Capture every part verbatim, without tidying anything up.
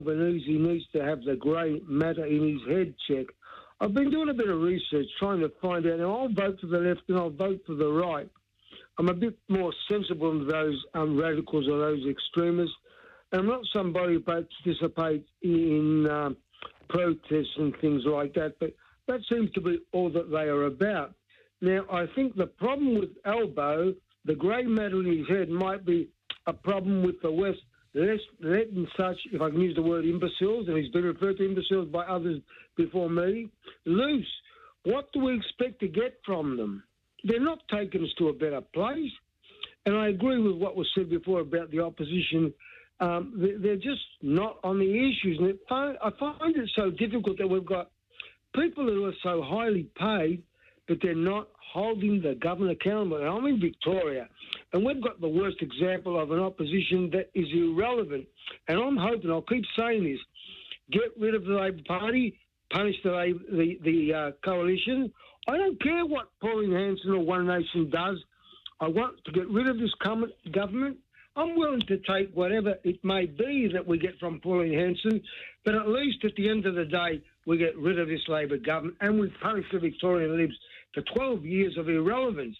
Albanese needs to have the grey matter in his head checked. I've been doing a bit of research trying to find out. Now, I'll vote for the left and I'll vote for the right. I'm a bit more sensible than those um, radicals or those extremists. And I'm not somebody who participates in um, protests and things like that, but that seems to be all that they are about. Now, I think the problem with Albo, the grey matter in his head, might be a problem with the West less letting such, if I can use the word imbeciles, and he's been referred to imbeciles by others before me, loose. What do we expect to get from them? They're not taking us to a better place. And I agree with what was said before about the opposition. Um, they're just not on the issues. And I find it so difficult that we've got people who are so highly paid, but they're not holding the government accountable. And I'm in Victoria, and we've got the worst example of an opposition that is irrelevant. And I'm hoping, I'll keep saying this, get rid of the Labor Party, punish the, the, the uh, coalition. I don't care what Pauline Hanson or One Nation does. I want to get rid of this government. I'm willing to take whatever it may be that we get from Pauline Hanson, but at least at the end of the day, we get rid of this Labor government and we punish the Victorian Libs for twelve years of irrelevance.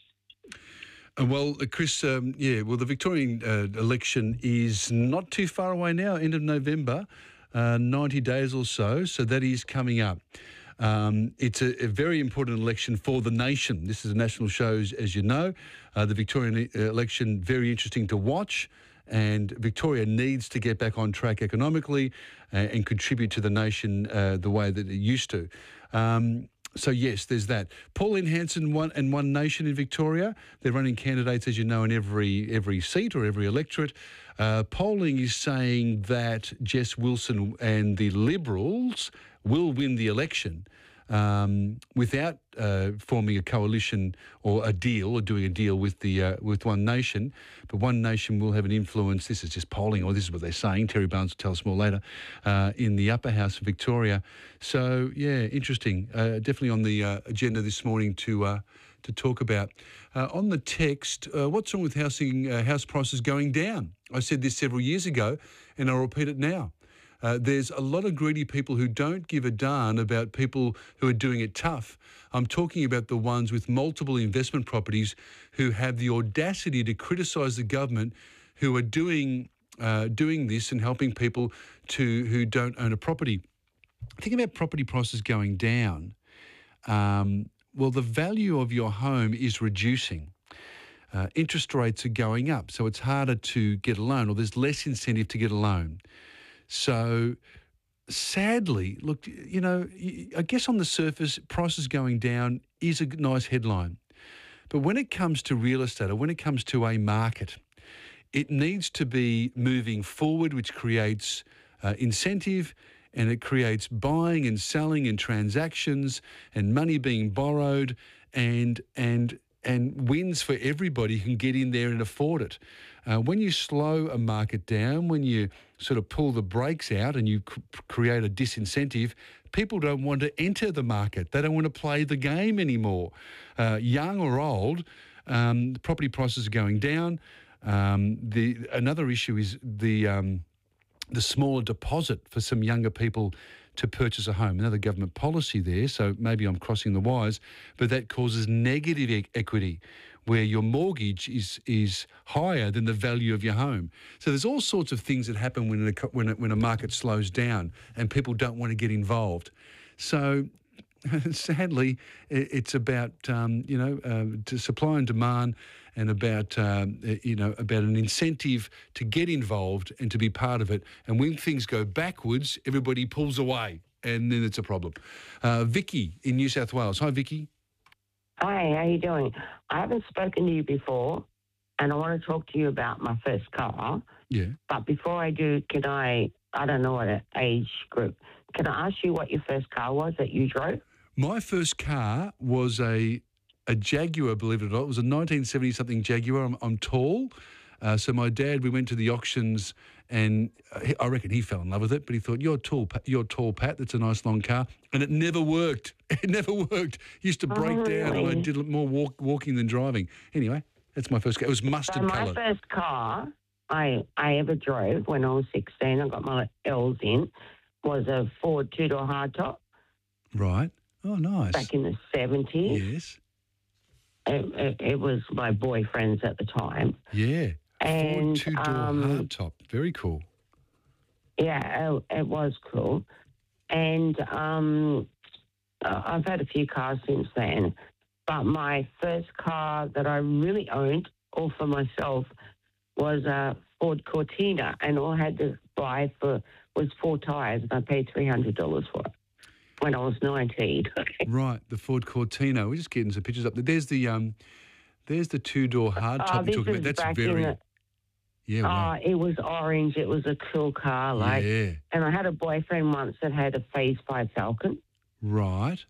Uh, well, uh, Chris, um, yeah, well, the Victorian uh, election is not too far away now, end of November, uh, ninety days or so, so that is coming up. Um, it's a, a very important election for the nation. This is a national show, as you know. Uh, the Victorian election, very interesting to watch, and Victoria needs to get back on track economically uh, and contribute to the nation uh, the way that it used to. Um, So, yes, there's that. Pauline Hanson one, and One Nation in Victoria, they're running candidates, as you know, in every every seat or every electorate. Uh, polling is saying that Jess Wilson and the Liberals will win the election um, without uh, forming a coalition or a deal or doing a deal with the uh, with One Nation. But One Nation will have an influence. This is just polling, or this is what they're saying. Terry Barnes will tell us more later, uh, in the upper house of Victoria. So, yeah, interesting. Uh, definitely on the uh, agenda this morning to uh, to talk about. Uh, on the text, uh, what's wrong with housing uh, house prices going down? I said this several years ago, and I'll repeat it now. Uh, there's a lot of greedy people who don't give a darn about people who are doing it tough. I'm talking about the ones with multiple investment properties who have the audacity to criticise the government, who are doing uh, doing this and helping people to who don't own a property. Think about property prices going down. Um, well, the value of your home is reducing. Uh, interest rates are going up, so it's harder to get a loan, or there's less incentive to get a loan. So, sadly, look, you know, I guess on the surface, prices going down is a nice headline. But when it comes to real estate, or when it comes to a market, it needs to be moving forward, which creates uh, incentive, and it creates buying and selling and transactions and money being borrowed and and and wins for everybody who can get in there and afford it. Uh, when you slow a market down, when you sort of pull the brakes out and you c- create a disincentive, people don't want to enter the market. They don't want to play the game anymore. Uh, young or old, um, the property prices are going down. Um, the another issue is the um, the smaller deposit for some younger people to purchase a home. Another government policy there, so maybe I'm crossing the wires, but that causes negative e- equity, where your mortgage is is higher than the value of your home. So there's all sorts of things that happen when a, when a, when a market slows down and people don't want to get involved. So sadly, it's about um, you know uh, to supply and demand, and about um, you know about an incentive to get involved and to be part of it. And when things go backwards, everybody pulls away, and then it's a problem. Uh, Vicky in New South Wales. Hi, Vicky. Hi, how you doing? I haven't spoken to you before, and I want to talk to you about my first car. Yeah. But before I do, can I? I don't know what age group. Can I ask you what your first car was that you drove? My first car was a a Jaguar, believe it or not. It was a nineteen seventy something Jaguar. I'm, I'm tall. Uh, so my dad, we went to the auctions, and uh, I reckon he fell in love with it, but he thought, you're tall, Pat, you're tall, Pat. That's a nice long car. And it never worked. It never worked. It used to break oh, down, really? and I did more walk, walking than driving. Anyway, that's my first car. It was mustard so my coloured. first car, I, I ever drove when I was sixteen. I got my L's in, was a Ford two-door hardtop Right. Oh, nice. back in the seventies. Yes. It, it, it was my boyfriend's at the time. Yeah. And, Ford two-door um, hardtop. Very cool. Yeah, it, it was cool. And um, uh, I've had a few cars since then. But my first car that I really owned, all for myself, was a Ford Cortina. And all I had to buy for was four tyres. And I paid three hundred dollars for it when I was nineteen. Right, the Ford Cortina. We're just getting some pictures up there. There's the um, there's the two-door hardtop Oh, you're this talking is about. That's back very... in the, Yeah, wow. Oh, it was orange. It was a cool car. Like, Yeah. And I had a boyfriend once that had a Phase five Falcon. Right.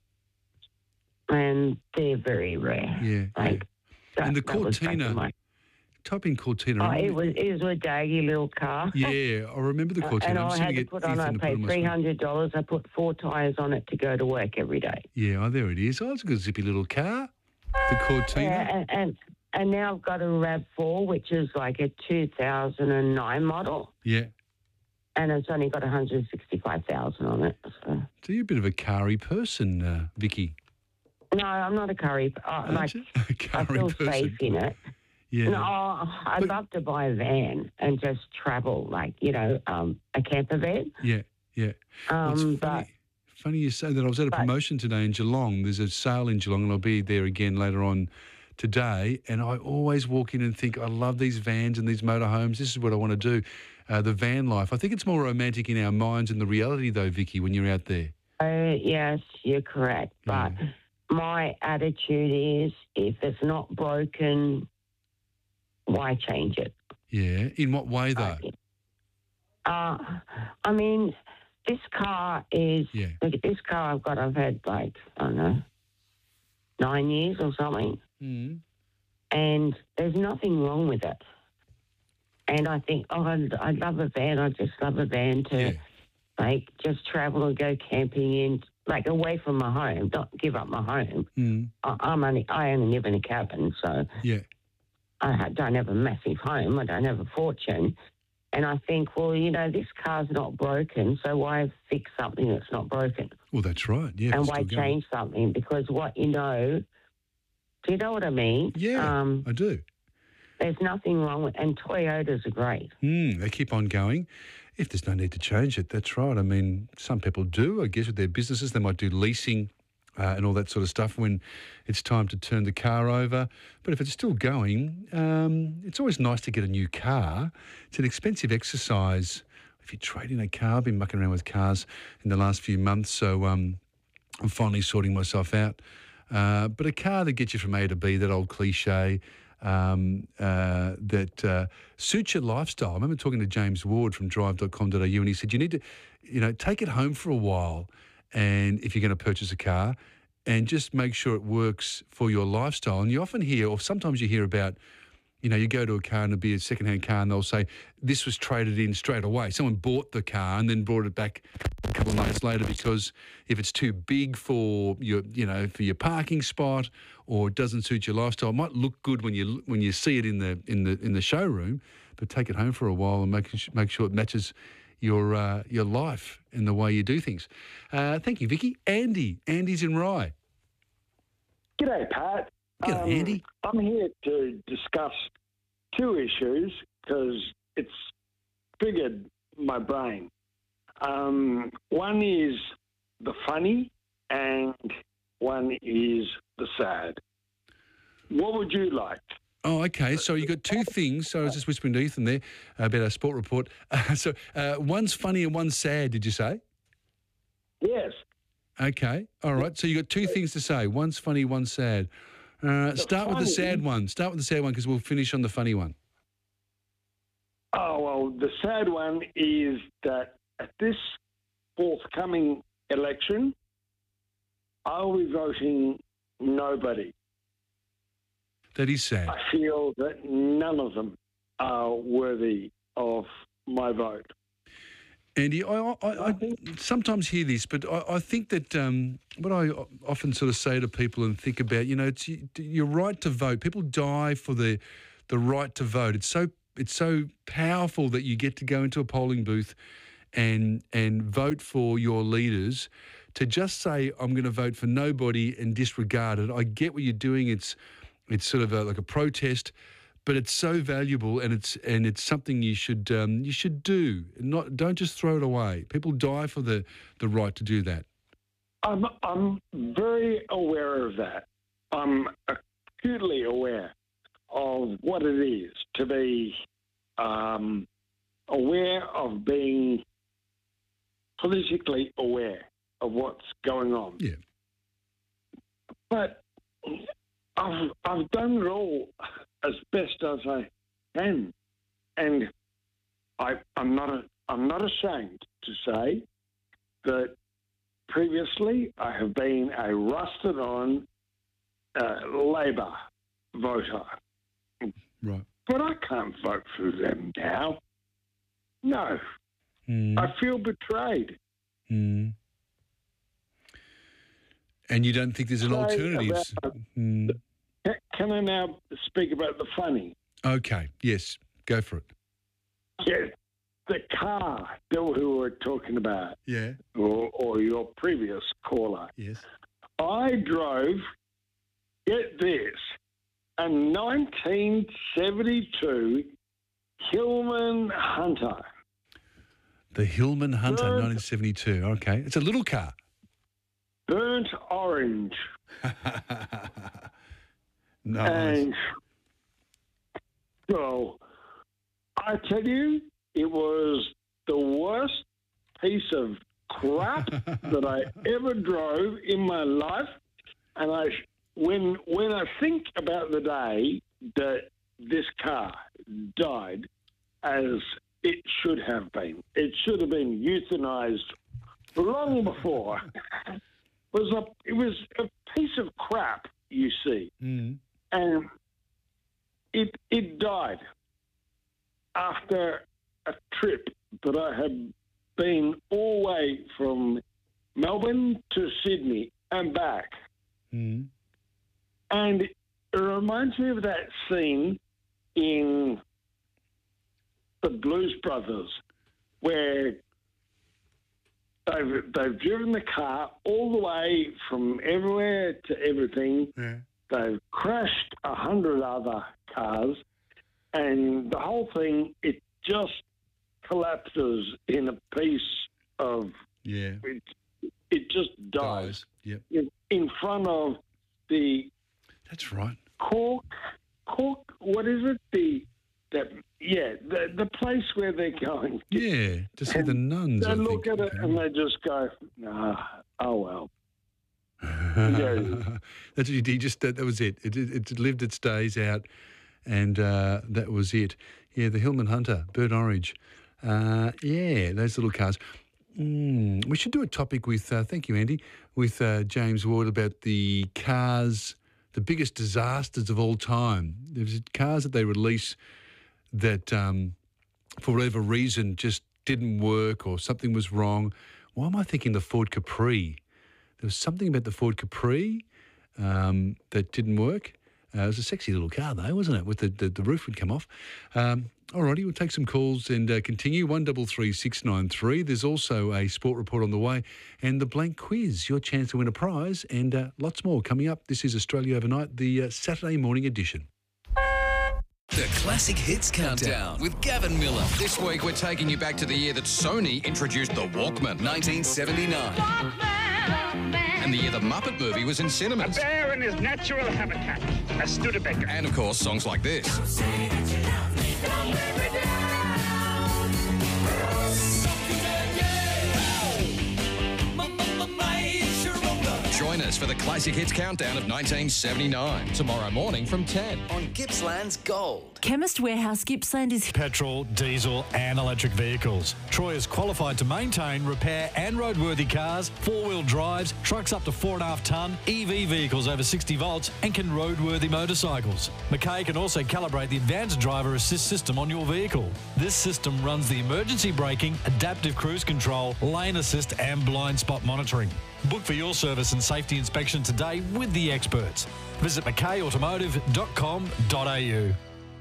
And they're very rare. Yeah. Like, that, And the that was back in Cortina, my- type in Cortina. Oh, I it remember- was, it was a daggy little car. Yeah, I remember the Uh, Cortina. and I'm I just had going to get put on, I Ethan to put paid on my three screen. hundred dollars. I put four tyres on it to go to work every day. Yeah, oh, there it is. Oh, it's a good zippy little car. The Cortina. Yeah, and, and, and now I've got a RAV four, which is like a two thousand nine model. Yeah. And it's only got one hundred sixty-five thousand on it. So. So you're a bit of a carry person, uh, Vicky. No, I'm not a curry. Uh, Aren't like, you? A I carry feel person. safe in it. Yeah. No, I'd But- love to buy a van and just travel, like, you know, um, a camper van. Yeah, yeah. Well, it's Um, funny, but funny you say that. I was at a but- promotion today in Geelong. There's a sale in Geelong, and I'll be there again later on today. And I always walk in and think, I love these vans and these motorhomes. This is what I want to do. Uh, the van life. I think it's more romantic in our minds than the reality, though, Vicky, when you're out there. uh, yes, you're correct. But Yeah. my attitude is, if it's not broken, why change it? Yeah. In what way, though? Uh, I mean, this car is, Yeah. look at this car I've got, I've had like, I don't know, nine years or something. Mm. And there's nothing wrong with it. And I think, oh, I'd, I'd love a van. I just love a van to, Yeah. like, just travel and go camping in, like, away from my home. Don't give up my home. Mm. I, I'm only, I only live in a cabin, so Yeah. I ha- don't have a massive home. I don't have a fortune. And I think, well, you know, this car's not broken, so why fix something that's not broken? Well, that's right. Yeah. and it's why still going. change something? Because what you know, do you know what I mean? Yeah, Um, I do. there's nothing wrong with, and Toyotas are great. Mm, they keep on going. If there's no need to change it, that's right. I mean, some people do, I guess, with their businesses. They might do leasing uh, and all that sort of stuff when it's time to turn the car over. But if it's still going, um, it's always nice to get a new car. It's an expensive exercise. If you trade in a car, I've been mucking around with cars in the last few months, so um, I'm finally sorting myself out. Uh, but a car that gets you from A to B, that old cliche, um, uh, that uh, suits your lifestyle. I remember talking to James Ward from drive dot com dot a u, and he said, you need to, you know, take it home for a while, and if you're going to purchase a car, and just make sure it works for your lifestyle. And you often hear, or sometimes you hear about, you know, you go to a car and it'll be a second-hand car and they'll say, this was traded in straight away. Someone bought the car and then brought it back a couple of months later because if it's too big for your, you know, for your parking spot or it doesn't suit your lifestyle, it might look good when you when you see it in the in the in the showroom, but take it home for a while and make make sure it matches your uh, your life and the way you do things. Uh, thank you, Vicky. Andy, Andy's in Rye. G'day, Pat. G'day, Andy. I'm here to discuss two issues because it's triggered my brain. Um, one is the funny and one is the sad. What would you like? Oh, okay. So you got two things. So I was just whispering to Ethan there about our sport report. Uh, so uh, one's funny and one's sad, did you say? Yes. Okay. All right. So you got two things to say. One's funny, one's sad. Uh, start with the funny- sad one. Start with the sad one because we'll finish on the funny one. Oh, well, the sad one is that at this forthcoming election, I'll be voting nobody. That is sad. I feel that none of them are worthy of my vote. Andy, I, I, I, I sometimes hear this, but I, I think that um, what I often sort of say to people and think about, you know, it's your right to vote. People die for the the right to vote. It's so it's so powerful that you get to go into a polling booth and and vote for your leaders. To just say I'm going to vote for nobody and disregard it, I get what you're doing. It's it's sort of a, like a protest, but it's so valuable, and it's and it's something you should um, you should do. Not don't just throw it away. People die for the, the right to do that. I'm I'm very aware of that. I'm acutely aware of what it is to be um, aware of being politically aware of what's going on. Yeah. But I've, I've done it all as best as I can. And I, I'm not a, I'm not ashamed to say that previously I have been a rusted-on uh, Labor voter. Right. But I can't vote for them now. No. Mm. I feel betrayed. Mm. And you don't think there's an Say alternative? about- Mm. Can I now speak about the funny? Okay. Yes. Go for it. Yeah, the car that we were talking about, Yeah. or, or your previous caller. Yes. I drove, get this, a nineteen seventy-two Hillman Hunter. The Hillman Hunter, Burnt- nineteen seventy-two. Okay. It's a little car. Burnt orange. Nice. And so I tell you, it was the worst piece of crap that I ever drove in my life. And I, when when I think about the day that this car died, as it should have been, it should have been euthanized long before. It was a it was a piece of crap, you see. Mm. And it it died after a trip that I had been all the way from Melbourne to Sydney and back. Mm. And it reminds me of that scene in The Blues Brothers where they've, they've driven the car all the way from everywhere to everything. Yeah. They've crashed a hundred other cars, and the whole thing, it just collapses in a piece of, Yeah. it, it just dies, Dies. Yep. in, in front of the That's right. Cork, Cork, what is it? The, that, yeah, the, the place where they're going. Yeah. To see the nuns. They I look think. at it Okay. and they just go, nah, oh well. That's what you did. Just that, that was it. It, it. it lived its days out, and uh, that was it. Yeah, the Hillman Hunter, burnt orange. Uh, yeah, those little cars. Mm, we should do a topic with, uh, thank you, Andy, with uh, James Ward about the cars, the biggest disasters of all time. There's cars that they release that, um, for whatever reason, just didn't work or something was wrong. Why am I thinking the Ford Capri? There was something about the Ford Capri um, that didn't work. Uh, it was a sexy little car, though, wasn't it? With the, the, the roof would come off. Um, all righty, we'll take some calls and uh, continue. one double three six nine three. There's also a sport report on the way and the blank quiz, your chance to win a prize, and uh, lots more coming up. This is Australia Overnight, the uh, Saturday morning edition. The Classic Hits Countdown with Gavin Miller. This week, we're taking you back to the year that Sony introduced the Walkman, nineteen seventy-nine. and the year the Muppet movie was in cinemas. Bear in his natural habitat, a Studebaker. And, of course, songs like this. Join us for the Classic Hits Countdown of nineteen seventy-nine. Tomorrow morning from ten. On Gippsland's Gold. Chemist Warehouse Gippsland is Petrol, diesel and electric vehicles. Troy is qualified to maintain, repair and roadworthy cars, four-wheel drives, trucks up to four and a half tonne, E V vehicles over sixty volts and can roadworthy motorcycles. McKay can also calibrate the advanced driver assist system on your vehicle. This system runs the emergency braking, adaptive cruise control, lane assist and blind spot monitoring. Book for your service and safety inspection today with the experts. Visit mckay automotive dot com dot a u.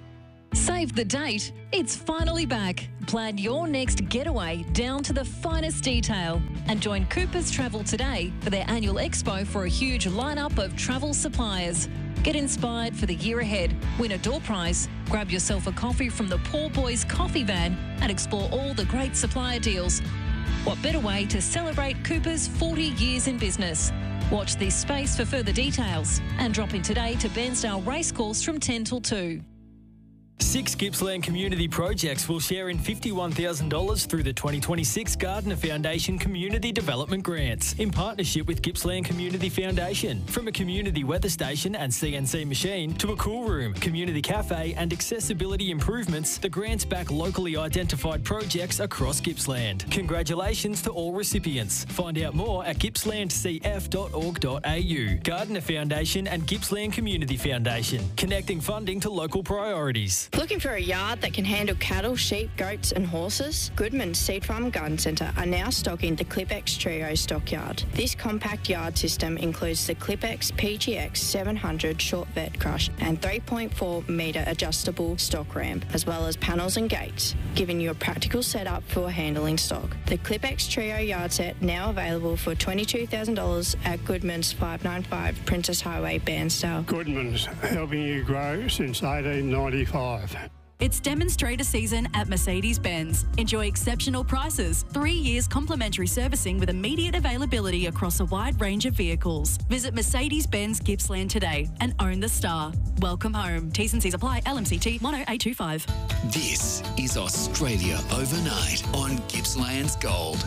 Save the date. It's finally back. Plan your next getaway down to the finest detail and join Coopers Travel today for their annual expo for a huge lineup of travel suppliers. Get inspired for the year ahead, win a door prize, grab yourself a coffee from the Poor Boys Coffee Van and explore all the great supplier deals. What better way to celebrate Coopers' forty years in business? Watch this space for further details and drop in today to Bairnsdale Racecourse from ten till two. Six Gippsland community projects will share in fifty-one thousand dollars through the twenty twenty-six Gardner Foundation Community Development Grants in partnership with Gippsland Community Foundation. From a community weather station and C N C machine to a cool room, community cafe and accessibility improvements, the grants back locally identified projects across Gippsland. Congratulations to all recipients. Find out more at gippsland c f dot org dot a u. Gardner Foundation and Gippsland Community Foundation, connecting funding to local priorities. Looking for a yard that can handle cattle, sheep, goats and horses? Goodman's Seed Farm Garden Centre are now stocking the Clipex Trio stockyard. This compact yard system includes the Clipex P G X seven hundred short vet crush and three point four metre adjustable stock ramp, as well as panels and gates, giving you a practical setup for handling stock. The Clipex Trio yard set now available for twenty-two thousand dollars at Goodman's five ninety-five Princess Highway, Bairnsdale. Goodman's, helping you grow since eighteen ninety-five. It's demonstrator season at Mercedes-Benz. Enjoy exceptional prices, three years complimentary servicing with immediate availability across a wide range of vehicles. Visit Mercedes-Benz Gippsland today and own the star. Welcome home. T's and C's apply. L M C T one oh eight two five. This is Australia Overnight on Gippsland's Gold.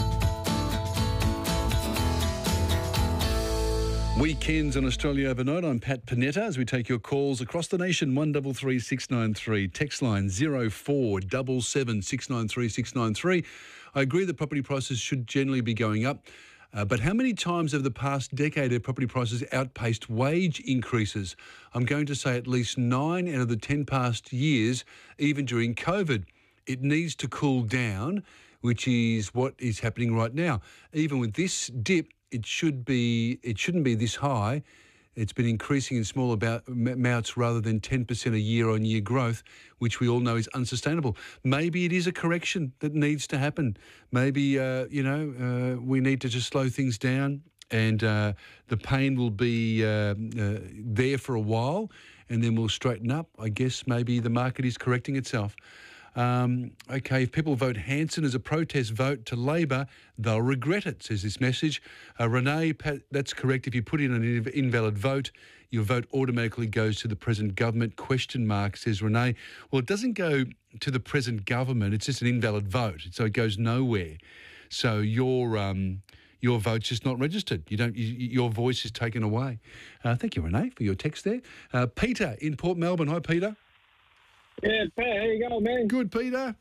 Weekends on Australia Overnight. I'm Pat Panetta as we take your calls across the nation. one three three six nine three. Text line zero four seven seven six nine three six nine three. I agree that property prices should generally be going up. Uh, but how many times over the past decade have property prices outpaced wage increases? I'm going to say at least nine out of the ten past years, even during COVID. It needs to cool down, which is what is happening right now. Even with this dip, It should be. It shouldn't be this high. It's been increasing in small about, amounts rather than ten percent a year-on-year growth, which we all know is unsustainable. Maybe it is a correction that needs to happen. Maybe uh, you know uh, we need to just slow things down, and uh, the pain will be uh, uh, there for a while, and then we'll straighten up. I guess maybe the market is correcting itself. Um, okay, if people vote Hanson as a protest vote to Labor, they'll regret it, says this message. Uh, Renee, Pat, that's correct. If you put in an invalid vote, your vote automatically goes to the present government, question mark, says Renee. Well, it doesn't go to the present government. It's just an invalid vote, so it goes nowhere. So your um, your vote's just not registered. You don't. You, your voice is taken away. Uh, thank you, Renee, for your text there. Uh, Peter in Port Melbourne. Hi, Peter. Yeah, Pat, how you going, man? Good, Peter.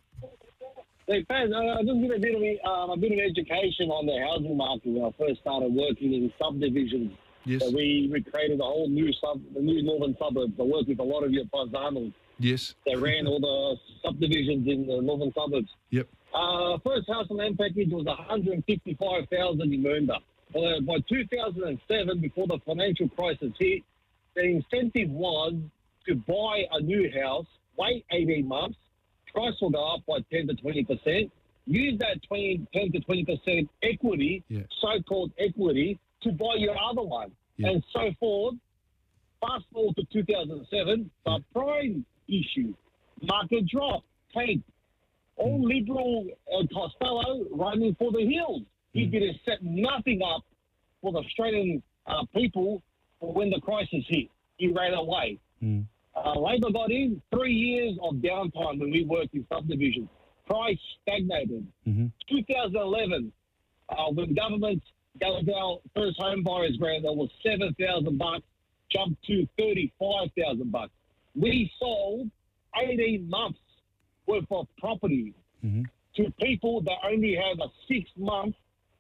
Hey, Pat, uh, I just did a bit of um, a bit of education on the housing market when I first started working in subdivisions. Yes. So we, we created a whole new sub, the new northern suburbs. I worked with a lot of your paisanos. Yes. They ran all the subdivisions in the northern suburbs. Yep. Uh, first house and land package was one hundred fifty-five thousand in Mernda. Uh, by two thousand seven, before the financial crisis hit, the incentive was to buy a new house. Wait eighteen months, price will go up by ten to twenty percent. Use that twenty, ten to twenty percent equity, yeah. so-called equity, to buy your other one, yeah. and so forth. Fast forward to two thousand seven, the prime issue, market drop, tank. All mm. Liberal uh, Costello running for the hills. Mm. He could have set nothing up for the Australian uh, people for when the crisis hit. He ran away. Mm. Uh, Labor got in, three years of downtime when we worked in subdivisions. Price stagnated. Mm-hmm. twenty eleven, uh, when government gave our first home buyers grant, that was seven thousand bucks, jumped to thirty-five thousand bucks. We sold eighteen months worth of property mm-hmm. to people that only have a six-month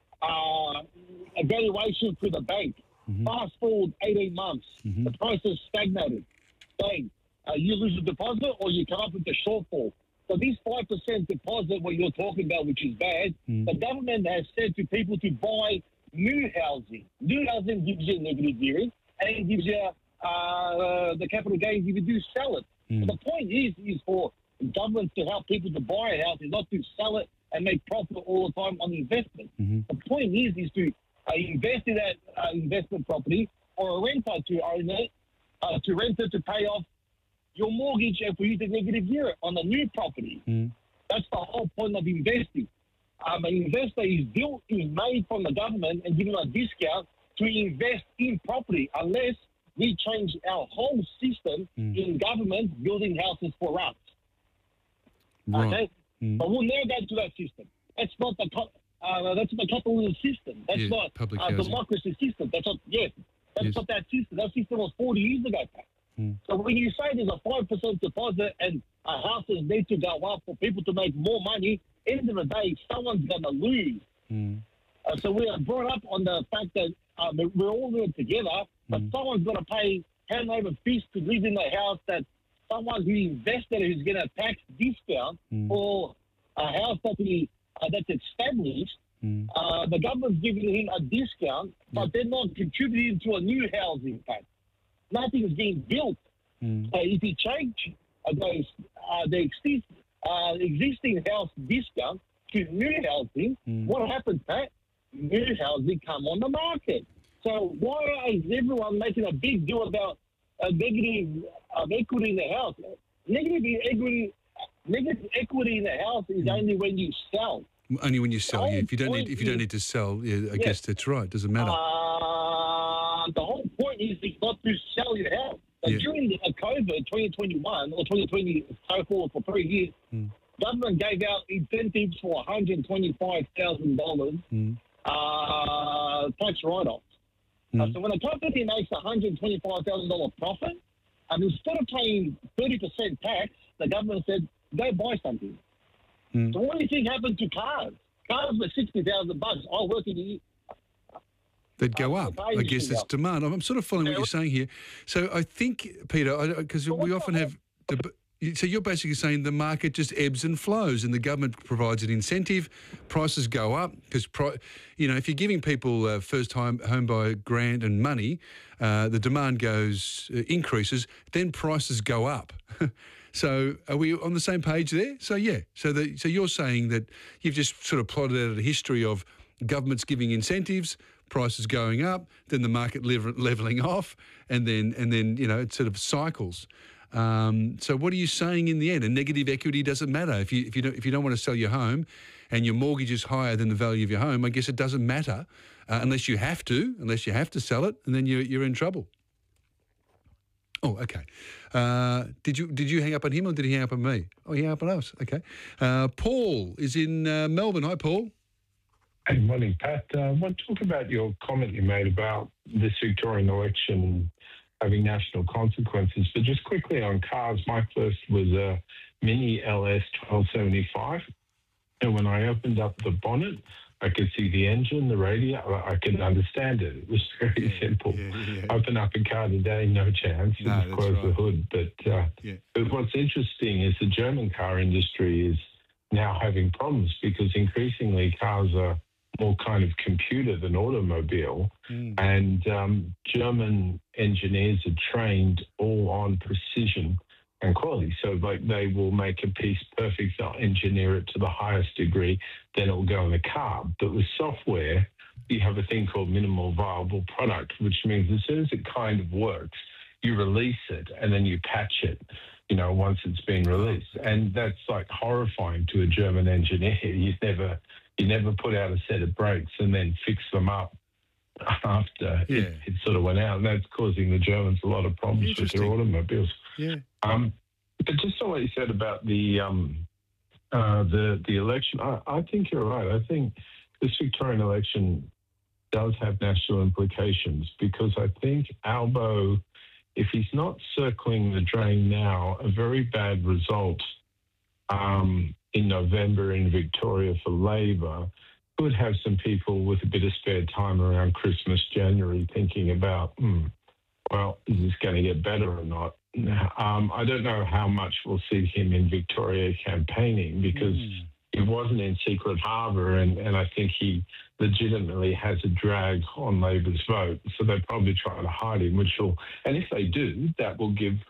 uh, evaluation through the bank. Mm-hmm. Fast forward eighteen months, mm-hmm. the prices stagnated. Bang. Uh, you lose a deposit or you come up with a shortfall. So this five percent deposit, what you're talking about, which is bad, mm. the government has said to people to buy new housing. New housing gives you negative gearing and it gives you uh, uh, the capital gains if you do sell it. But the point is, is for government to help people to buy a house, is not to sell it and make profit all the time on investment. Mm-hmm. The point is, is to uh, invest in that uh, investment property or a renter to own it, uh, to rent it to pay off your mortgage if we use a negative year on a new property. Mm. That's the whole point of investing. Um, an investor is built, is made from the government and given a discount to invest in property unless we change our whole system mm. in government building houses for us. Right. Okay? Mm. But we'll never go to that system. That's not the co- uh, that's the capitalism system. That's Yeah, not public a housing. democracy system. That's not, yes, that's Yes. not that system. That system was forty years ago. Mm. So when you say there's a five percent deposit and uh, houses need to go up for people to make more money, end of the day, someone's going to lose. Mm. Uh, so we are brought up on the fact that um, we're all living together, but Mm. someone's got to pay hand over fist to live in a house that someone who invested who's getting a tax discount Mm. for a house that he, uh, that's established. Mm. Uh, the government's giving him a discount, but they're not contributing to a new housing pact. Nothing's being built. Mm. So if you change uh, those, uh, the exist, uh, existing house discount to new housing, Mm. what happens, Pat? New housing come on the market. So why is everyone making a big deal about a negative uh, equity in the house? Negative equity, negative equity in the house is Mm. only when you sell. Only when you sell. Yeah. If you don't need, point if you don't is- need to sell, yeah, I Yeah. guess that's right. Doesn't matter. Uh, the whole point is it's not to sell your house. But Yeah. during the, uh, COVID twenty twenty-one or twenty twenty, so forth for three years, Mm. government gave out incentives for one hundred twenty-five thousand dollars Mm. uh, tax write-offs. Uh, Mm. so when a company makes a one hundred twenty-five thousand dollars profit, um, instead of paying thirty percent tax, the government said, go buy something. Mm. So what do you think happened to cars? Cars were sixty thousand bucks. I work in the They'd go Uh, up. the I industry guess it's up. demand. I'm sort of following what you're saying here. So I think, Peter, because we often have. deb- So you're basically saying the market just ebbs and flows, and the government provides an incentive. Prices go up because, pri- you know, if you're giving people uh, first-time home buyer grant and money, uh, the demand goes uh, increases. Then prices go up. So are we on the same page there? So yeah. So the, so you're saying that you've just sort of plotted out a history of governments giving incentives, prices going up, then the market lever- leveling off, and then and then you know it sort of cycles. Um, so what are you saying in the end? A negative equity doesn't matter if you if you don't if you don't want to sell your home, and your mortgage is higher than the value of your home. I guess it doesn't matter uh, unless you have to, unless you have to sell it, and then you're you're in trouble. Oh, okay. Uh, did you did you hang up on him or did he hang up on me? Oh, he hung up on us. Okay. Uh, Paul is in uh, Melbourne. Hi, Paul. Hey, morning, Pat. Uh, I want to talk about your comment you made about this Victorian election having national consequences. But just quickly on cars, my first was a Mini L S twelve seventy-five. And when I opened up the bonnet, I could see the engine, the radio. I could understand it. It was very yeah, simple. Yeah, yeah. Open up a car today, no chance. No, Just close right. the hood. But, uh, yeah. but what's interesting is the German car industry is now having problems because increasingly cars are more kind of computer than automobile. Mm. And um, German engineers are trained all on precision and quality. So like they will make a piece perfect, they'll engineer it to the highest degree, then it will go in the car. But with software, you have a thing called minimal viable product, which means as soon as it kind of works, you release it and then you patch it, you know, once it's been released. And that's like horrifying to a German engineer. You never you never put out a set of brakes and then fix them up after yeah. it, it sort of went out. And that's causing the Germans a lot of problems with their automobiles. Yeah. Um, but just on what you said about the um, uh, the the election, I, I think you're right. I think this Victorian election does have national implications because I think Albo, if he's not circling the drain now, a very bad result um, in November in Victoria for Labor could have some people with a bit of spare time around Christmas, January, thinking about, hmm, well, is this going to get better or not? Um, I don't know how much we'll see him in Victoria campaigning because mm. he wasn't in Secret Harbour, and, and I think he legitimately has a drag on Labor's vote. So they'll probably try to hide him, which will, and if they do, that will give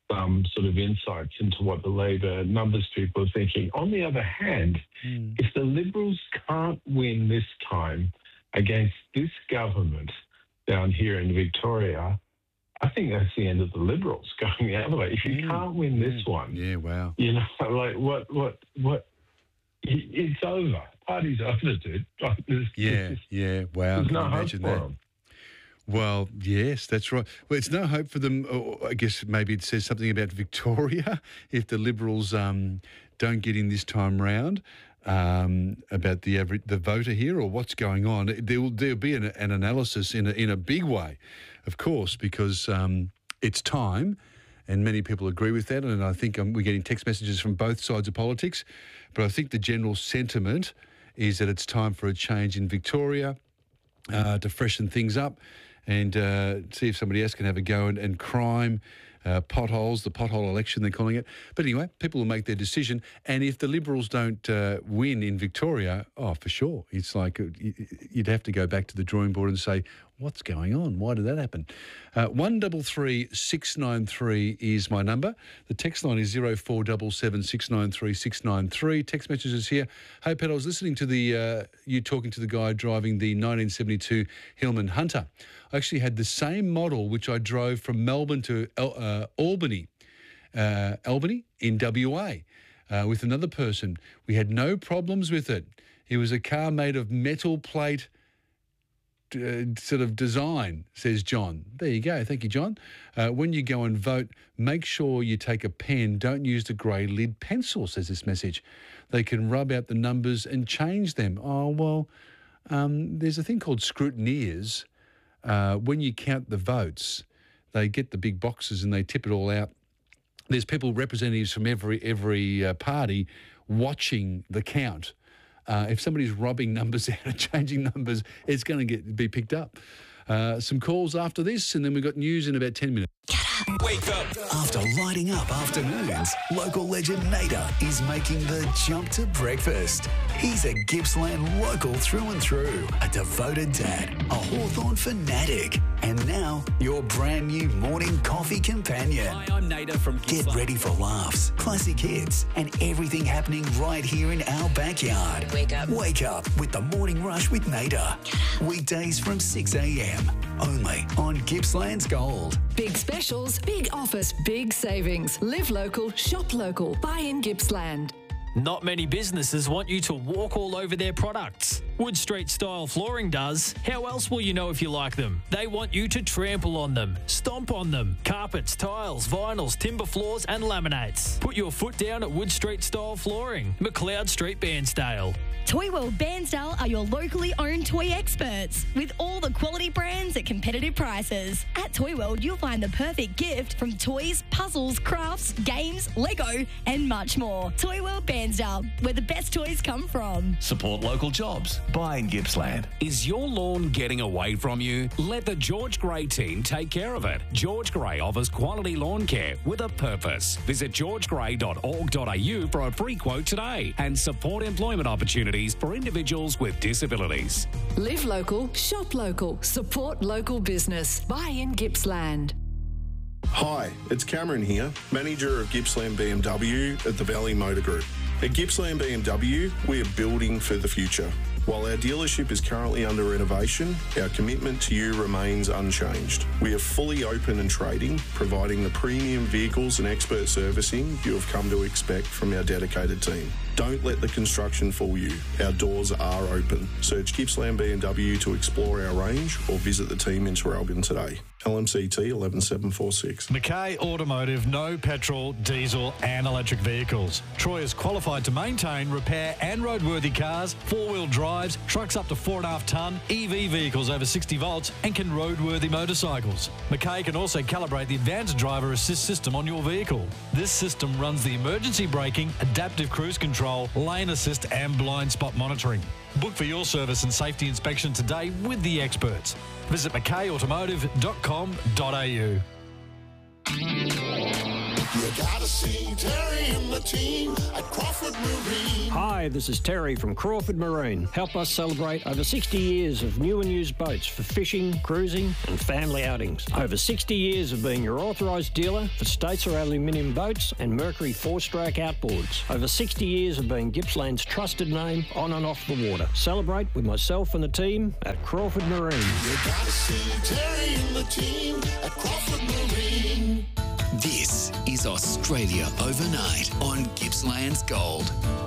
um, sort of insights into what the Labor numbers people are thinking. On the other hand, mm. if the Liberals can't win this time against this government down here in Victoria, I think that's the end of the Liberals going the other way. If you mm. can't win this mm. one, yeah, wow, you know, like what, what, what? It's over. Party's over, dude. Like, there's, yeah, there's, yeah, wow. There's Can no you hope imagine for that? them. Well, yes, that's right. Well, it's no hope for them. Or I guess maybe it says something about Victoria if the Liberals um, don't get in this time round. Um, about the average, the voter here, or what's going on. There will there'll be an, an analysis in a, in a big way, of course, because um, it's time, and many people agree with that. And I think um, we're getting text messages from both sides of politics, but I think the general sentiment is that it's time for a change in Victoria uh, to freshen things up and uh, see if somebody else can have a go. And, and crime. Uh, potholes, the pothole election, they're calling it. But anyway, people will make their decision. And if the Liberals don't uh, win in Victoria, oh, for sure. It's like uh, you'd have to go back to the drawing board and say, what's going on? Why did that happen? Uh, one double three six nine three is my number. The text line is zero four seven seven six nine three six nine three. Text messages here. Hey, Pat, I was listening to the uh, you talking to the guy driving the nineteen seventy-two Hillman Hunter. I actually had the same model which I drove from Melbourne to uh, Albany, uh, Albany in W A uh, with another person. We had no problems with it. It was a car made of metal plate uh, sort of design, says John. There you go. Thank you, John. Uh, when you go and vote, make sure you take a pen. Don't use the grey lid pencil, says this message. They can rub out the numbers and change them. Oh, well, um, there's a thing called scrutineers. Uh, when you count the votes, they get the big boxes and they tip it all out. There's people, representatives from every every uh, party watching the count. Uh, if somebody's rubbing numbers out and changing numbers, it's going to get be picked up. Uh, some calls after this, and then we've got news in about ten minutes. Wake up. After lighting up afternoons, local legend Nader is making the jump to breakfast. He's a Gippsland local through and through, a devoted dad, a Hawthorn fanatic, and now your brand new morning coffee companion. Hi, I'm Nader from Gippsland. Get ready for laughs, classic hits, and everything happening right here in our backyard. Wake up. Wake up with the Morning Rush with Nader. Weekdays from six a.m. only on Gippsland's Gold. Big specials, big offers, big savings. Live local, shop local. Buy in Gippsland. Not many businesses want you to walk all over their products. Wood Street Style Flooring does. How else will you know if you like them? They want you to trample on them, stomp on them. Carpets, tiles, vinyls, timber floors and laminates. Put your foot down at Wood Street Style Flooring, McLeod Street, Bairnsdale. Toy World Bairnsdale are your locally owned toy experts with all the quality brands at competitive prices. At Toy World, you'll find the perfect gift from toys, puzzles, crafts, games, Lego and much more. Toy World Bairnsdale, where the best toys come from. Support local jobs. Buy in Gippsland. Is your lawn getting away from you? Let the George Gray team take care of it. George Gray offers quality lawn care with a purpose. Visit george gray dot org dot a u for a free quote today and support employment opportunities for individuals with disabilities. Live local, shop local, support local business. Buy in Gippsland. Hi, it's Cameron here, manager of Gippsland B M W at the Valley Motor Group. At Gippsland B M W, we are building for the future. While our dealership is currently under renovation, our commitment to you remains unchanged. We are fully open and trading, providing the premium vehicles and expert servicing you have come to expect from our dedicated team. Don't let the construction fool you. Our doors are open. Search Gippsland B M W to explore our range or visit the team in Terralbin today. L M C T one one seven four six. Mackay Automotive, no petrol, diesel and electric vehicles. Troy is qualified to maintain, repair and roadworthy cars, four-wheel drives, trucks up to four and a half tonne, E V vehicles over sixty volts and can roadworthy motorcycles. Mackay can also calibrate the advanced driver assist system on your vehicle. This system runs the emergency braking, adaptive cruise control, lane assist and blind spot monitoring. Book for your service and safety inspection today with the experts. Visit mackay automotive dot com dot a u. You gotta see Terry and the team at Crawford Marine. Hi, this is Terry from Crawford Marine. Help us celebrate over sixty years of new and used boats for fishing, cruising and family outings. Over sixty years of being your authorised dealer for Statesar aluminium boats and Mercury four-stroke outboards. Over sixty years of being Gippsland's trusted name on and off the water. Celebrate with myself and the team at Crawford Marine. You gotta see Terry and the team at Crawford Marine. This is Australia Overnight on Gippsland's Gold.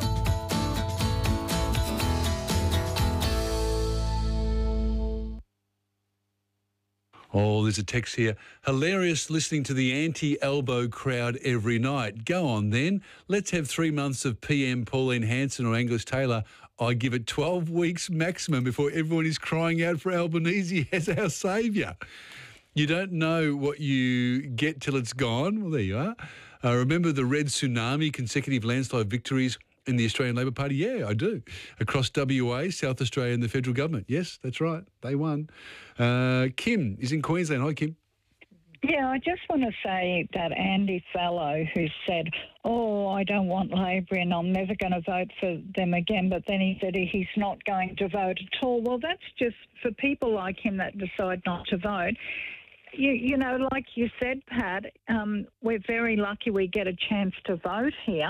Oh, there's a text here. Hilarious listening to the anti-elbow crowd every night. Go on then. Let's have three months of P M Pauline Hanson or Angus Taylor. I give it twelve weeks maximum before everyone is crying out for Albanese as our saviour. You don't know what you get till it's gone. Well, there you are. Uh, remember the red tsunami consecutive landslide victories in the Australian Labor Party? Yeah, I do. Across W A, South Australia and the federal government. Yes, that's right. They won. Uh, Kim is in Queensland. Hi, Kim. Yeah, I just want to say that Andy Fallow, who said, oh, I don't want Labor in, I'm never going to vote for them again, but then he said he's not going to vote at all. Well, that's just for people like him that decide not to vote. You, you know, like you said, Pat, um, we're very lucky we get a chance to vote here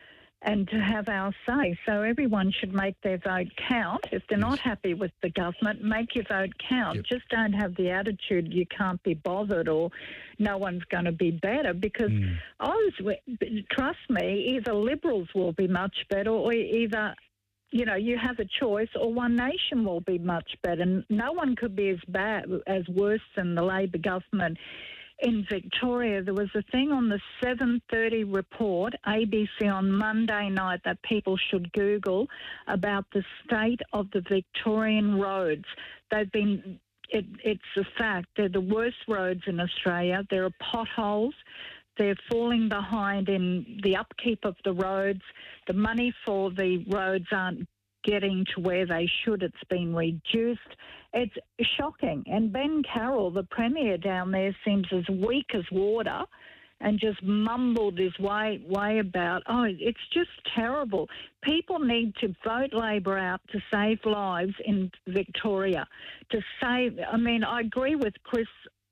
and to have our say. So everyone should make their vote count. If they're not happy with the government, make your vote count. Yep. Just don't have the attitude you can't be bothered or no one's going to be better, because mm. I was, trust me, either Liberals will be much better or either, you know, you have a choice, or One Nation will be much better. No one could be as bad, as worse than the Labor government in Victoria. There was a thing on the seven thirty report, A B C on Monday night, that people should Google about the state of the Victorian roads. They've been, it, it's a fact, they're the worst roads in Australia. There are potholes. They're falling behind in the upkeep of the roads. The money for the roads aren't getting to where they should. It's been reduced. It's shocking. And Ben Carroll, the Premier down there, seems as weak as water and just mumbled his way, way about, oh, it's just terrible. People need to vote Labor out to save lives in Victoria. To save, I mean, I agree with Chris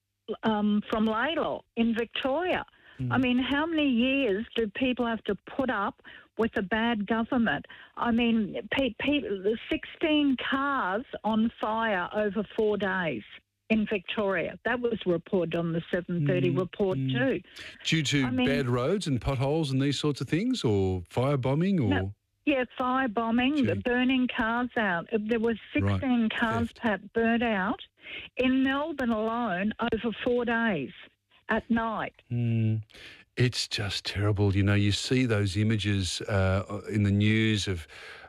um, from Laylaw in Victoria. I mean, how many years do people have to put up with a bad government? I mean, pe- pe- sixteen cars on fire over four days in Victoria. That was reported on the seven thirty mm, report mm. too. Due to I mean, bad roads and potholes and these sorts of things, or firebombing, or... No, yeah, firebombing, Gee. burning cars out. There were sixteen right. cars that burnt out in Melbourne alone over four days. At night. Mm, it's just terrible. You know, you see those images uh, in the news of,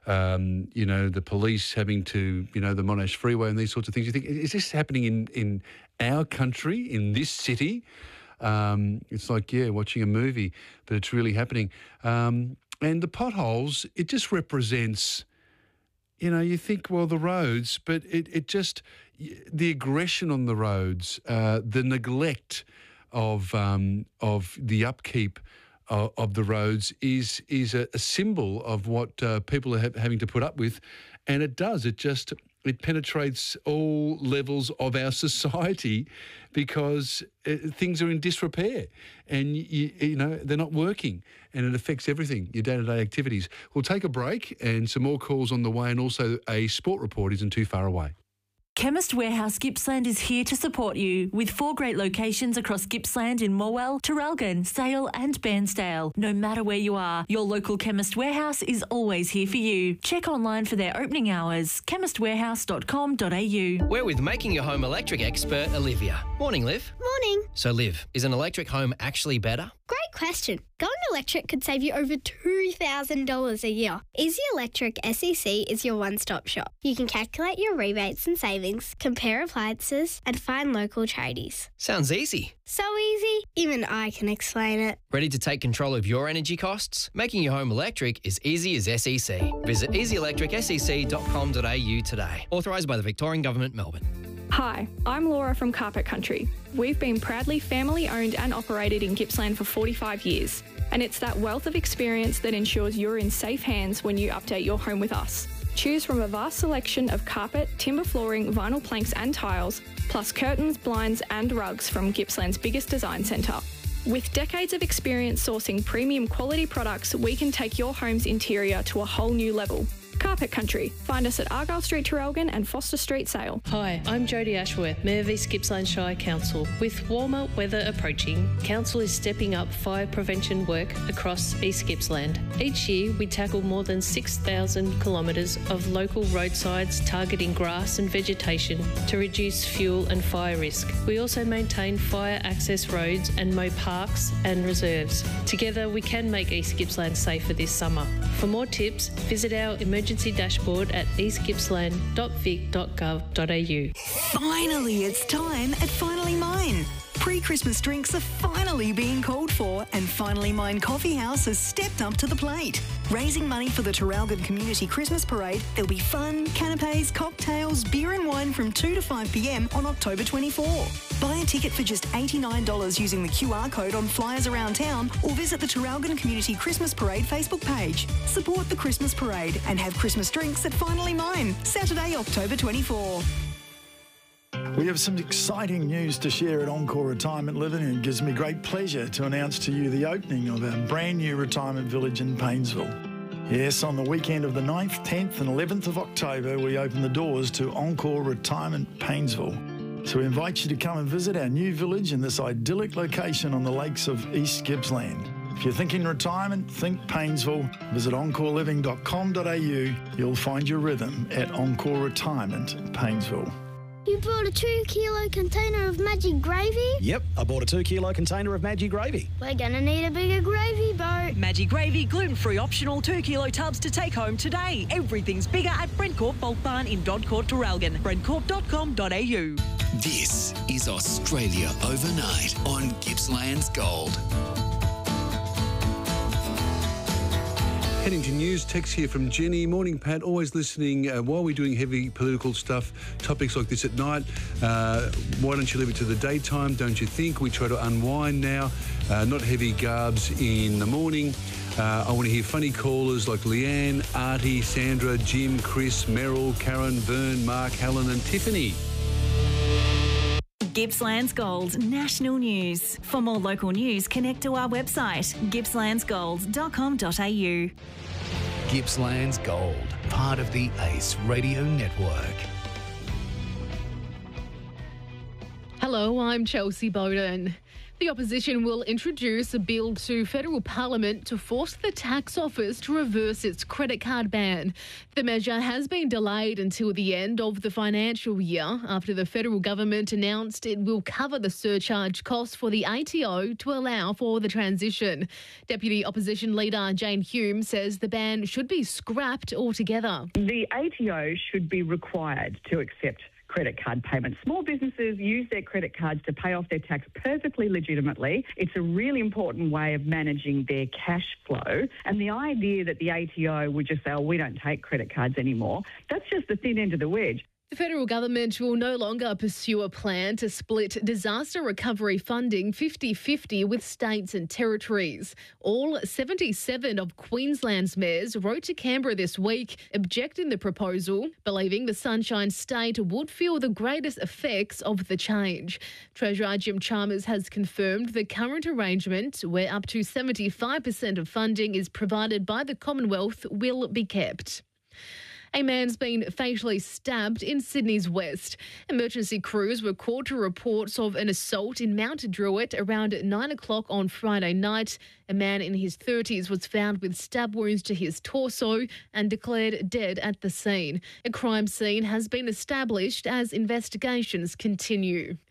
um, you know, the police having to, you know, the Monash Freeway and these sorts of things. You think, is this happening in, in our country, in this city? Um, it's like, yeah, watching a movie, but it's really happening. Um, and the potholes, it just represents, you know, you think, well, the roads, but it, it just, the aggression on the roads, uh, the neglect of um, of the upkeep of, of the roads is is a, a symbol of what uh, people are ha- having to put up with, and it does. It just it penetrates all levels of our society because uh, things are in disrepair, and you, you know they're not working, and it affects everything, your day-to-day activities. We'll take a break, and some more calls on the way, and also a sport report isn't too far away. Chemist Warehouse Gippsland is here to support you with four great locations across Gippsland in Morwell, Traralgon, Sale and Bairnsdale. No matter where you are, your local Chemist Warehouse is always here for you. Check online for their opening hours, chemist warehouse dot com dot a u. We're with Making Your Home Electric expert Olivia. Morning, Liv. Morning. So, Liv, is an electric home actually better? Great question. Going electric could save you over two thousand dollars a year. Easy Electric S E C is your one-stop shop. You can calculate your rebates and savings, compare appliances, and find local tradies. Sounds easy. So easy, even I can explain it. Ready to take control of your energy costs? Making your home electric is easy as S E C. Visit easy electric s e c dot com dot a u today. Authorised by the Victorian Government, Melbourne. Hi, I'm Laura from Carpet Country. We've been proudly family owned and operated in Gippsland for forty-five years, and it's that wealth of experience that ensures you're in safe hands when you update your home with us. Choose from a vast selection of carpet, timber flooring, vinyl planks and tiles, plus curtains, blinds and rugs from Gippsland's biggest design centre. With decades of experience sourcing premium quality products, we can take your home's interior to a whole new level. Carpet Country. Find us at Argyle Street, Traralgon and Foster Street, Sale. Hi, I'm Jodie Ashworth, Mayor of East Gippsland Shire Council. With warmer weather approaching, Council is stepping up fire prevention work across East Gippsland. Each year, we tackle more than six thousand kilometres of local roadsides targeting grass and vegetation to reduce fuel and fire risk. We also maintain fire access roads and mow parks and reserves. Together, we can make East Gippsland safer this summer. For more tips, visit our emergency dashboard at east gippsland dot vic dot gov dot a u. Finally, it's time at Finally Mine. Pre-Christmas drinks are finally being called for, and Finally Mine Coffee House has stepped up to the plate. Raising money for the Traralgon Community Christmas Parade, there'll be fun, canapes, cocktails, beer and wine from two to five p m on October twenty-fourth. Buy a ticket for just eighty-nine dollars using the Q R code on flyers around town, or visit the Traralgon Community Christmas Parade Facebook page. Support the Christmas Parade and have Christmas drinks at Finally Mine, Saturday, October twenty-fourth. We have some exciting news to share at Encore Retirement Living, and it gives me great pleasure to announce to you the opening of a brand new retirement village in Paynesville. Yes, on the weekend of the ninth, tenth and eleventh of October, we open the doors to Encore Retirement Paynesville. So we invite you to come and visit our new village in this idyllic location on the lakes of East Gippsland. If you're thinking retirement, think Paynesville. Visit encore living dot com dot a u. You'll find your rhythm at Encore Retirement Paynesville. You brought a two kilo container of Maggi gravy? Yep, I bought a two kilo container of Maggi gravy. We're gonna need a bigger gravy boat. Maggi gravy, gluten-free optional two kilo tubs to take home today. Everything's bigger at Brentcorp Bulk Barn in Dodcourt, Traralgon. brentcorp dot com dot a u. This is Australia Overnight on Gippsland's Gold. Heading to news, text here from Jenny. Morning, Pat. Always listening uh, while we're doing heavy political stuff, topics like this at night. Uh, why don't you leave it to the daytime, don't you think? We try to unwind now, uh, not heavy garbs in the morning. Uh, I want to hear funny callers like Leanne, Artie, Sandra, Jim, Chris, Merrill, Karen, Vern, Mark, Helen and Tiffany. Gippsland's Gold National News. For more local news, connect to our website, gippslands gold dot com dot a u. Gippsland's Gold, part of the Ace Radio Network. Hello, I'm Chelsea Bowden. The opposition will introduce a bill to federal parliament to force the tax office to reverse its credit card ban. The measure has been delayed until the end of the financial year after the federal government announced it will cover the surcharge costs for the A T O to allow for the transition. Deputy Opposition Leader Jane Hume says the ban should be scrapped altogether. The A T O should be required to accept credit card payments. Small businesses use their credit cards to pay off their tax perfectly legitimately. It's a really important way of managing their cash flow. And the idea that the A T O would just say, oh, we don't take credit cards anymore, that's just the thin end of the wedge. The federal government will no longer pursue a plan to split disaster recovery funding fifty-fifty with states and territories. All seventy-seven of Queensland's mayors wrote to Canberra this week objecting the proposal, believing the Sunshine State would feel the greatest effects of the change. Treasurer Jim Chalmers has confirmed the current arrangement, where up to seventy-five percent of funding is provided by the Commonwealth, will be kept. A man's been fatally stabbed in Sydney's West. Emergency crews were called to reports of an assault in Mount Druitt around nine o'clock on Friday night. A man in his thirties was found with stab wounds to his torso and declared dead at the scene. A crime scene has been established as investigations continue.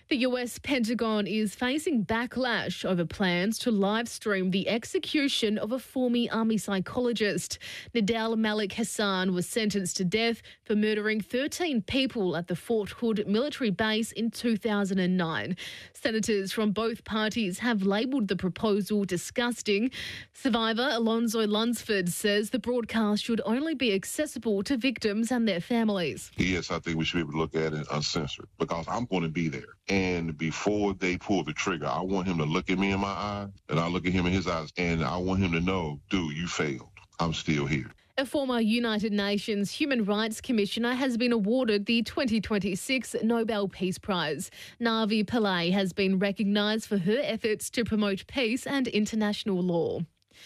The U S Pentagon is facing backlash over plans to live stream the execution of a former army psychologist. Nidal Malik Hassan was sentenced to death for murdering thirteen people at the Fort Hood military base in two thousand nine. Senators from both parties have labelled the proposal disgusting. Survivor Alonzo Lunsford says the broadcast should only be accessible to victims and their families. Yes, I think we should be able to look at it uncensored because I'm going to be there. And before they pull the trigger, I want him to look at me in my eyes, and I look at him in his eyes, and I want him to know, dude, you failed. I'm still here. A former United Nations Human Rights Commissioner has been awarded the twenty twenty-six Nobel Peace Prize. Navi Pillay has been recognised for her efforts to promote peace and international law.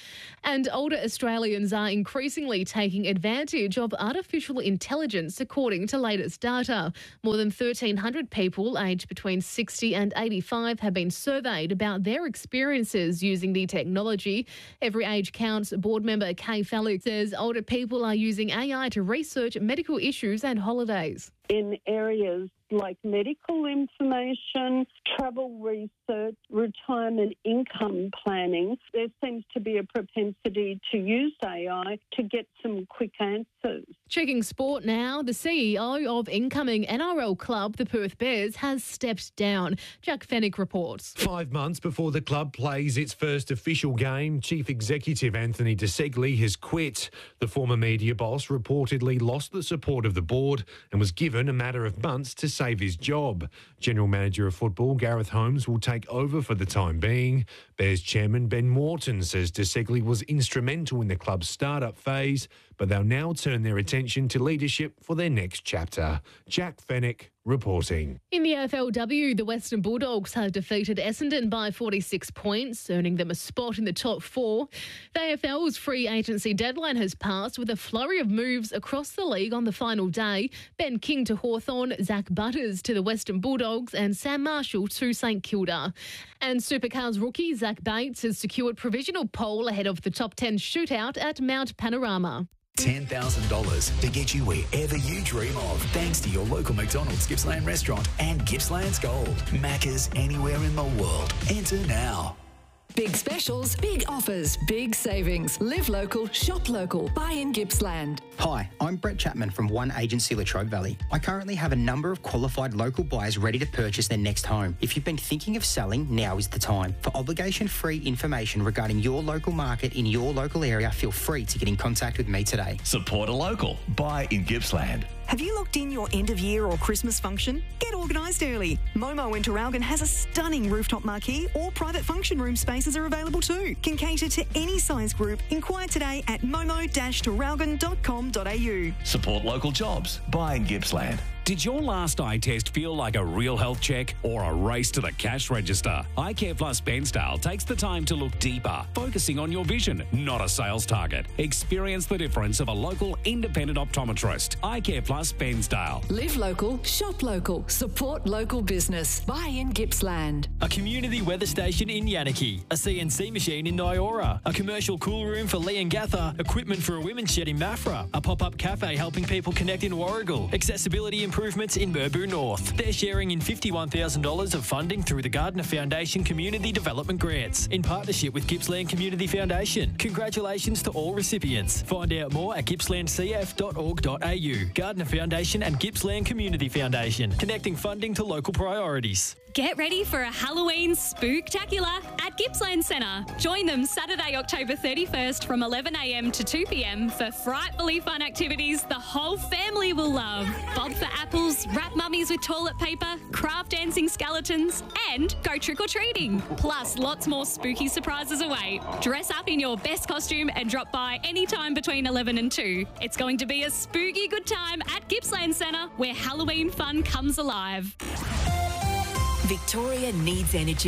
And older Australians are increasingly taking advantage of artificial intelligence, according to latest data. More than thirteen hundred people aged between sixty and eighty-five have been surveyed about their experiences using the technology. Every Age Counts board member Kay Felix says older people are using A I to research medical issues and holidays. In areas like medical information, travel research, retirement income planning, there seems to be a propensity to use A I to get some quick answers. Checking sport now, the C E O of incoming N R L club, the Perth Bears, has stepped down. Jack Fennick reports. Five months before the club plays its first official game, Chief Executive Anthony De Segli has quit. The former media boss reportedly lost the support of the board and was given a matter of months to save his job. General Manager of Football Gareth Holmes will take over for the time being. Bears chairman Ben Morton says De Segli was instrumental in the club's start-up phase, but they'll now turn their attention to leadership for their next chapter. Jack Fennick reporting. In the A F L W, the Western Bulldogs have defeated Essendon by forty-six points, earning them a spot in the top four. The A F L's free agency deadline has passed with a flurry of moves across the league on the final day. Ben King to Hawthorn, Zach Butters to the Western Bulldogs and Sam Marshall to St Kilda. And Supercars rookie Zach Bates has secured provisional pole ahead of the top ten shootout at Mount Panorama. ten thousand dollars to get you wherever you dream of, thanks to your local McDonald's Gippsland restaurant and Gippsland's Gold. Macca's anywhere in the world. Enter now. Big specials, big offers, big savings. Live local, shop local. Buy in Gippsland. Hi, I'm Brett Chapman from One Agency Latrobe Valley. I currently have a number of qualified local buyers ready to purchase their next home. If you've been thinking of selling, now is the time. For obligation-free information regarding your local market in your local area, feel free to get in contact with me today. Support a local. Buy in Gippsland. Have you locked in your end of year or Christmas function? Get organised early. Momo in Traralgon has a stunning rooftop marquee, or private function room spaces are available too. Can cater to any size group. Inquire today at momo dash traralgon dot com dot a u. Support local jobs. Buy in Gippsland. Did your last eye test feel like a real health check or a race to the cash register? iCare Plus Bensdale takes the time to look deeper, focusing on your vision, not a sales target. Experience the difference of a local independent optometrist. iCare Plus Bensdale. Live local, shop local, support local business. Buy in Gippsland. A community weather station in Yanaki, a C N C machine in Nyora, a commercial cool room for Leongatha, equipment for a women's shed in Maffra, a pop-up cafe helping people connect in Warragul, accessibility improvements in Burbu North. They're sharing in fifty-one thousand dollars of funding through the Gardner Foundation Community Development Grants in partnership with Gippsland Community Foundation. Congratulations to all recipients. Find out more at gippsland c f dot org dot a u. Gardner Foundation and Gippsland Community Foundation, connecting funding to local priorities. Get ready for a Halloween spooktacular at Gippsland Centre. Join them Saturday, October thirty-first from eleven a m to two p m for frightfully fun activities the whole family will love. Bob for apples, wrap mummies with toilet paper, craft dancing skeletons, and go trick-or-treating. Plus, lots more spooky surprises await. Dress up in your best costume and drop by anytime between eleven and two. It's going to be a spooky good time at Gippsland Centre, where Halloween fun comes alive. Victoria needs energy.